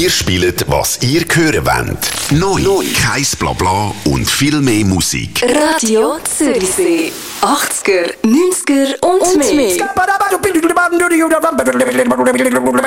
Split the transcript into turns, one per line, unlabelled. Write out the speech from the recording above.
Wir spielen, was ihr hören wollt. Neu. Kein Blabla und viel mehr Musik.
Radio Zürichsee. 80er, 90er und mehr.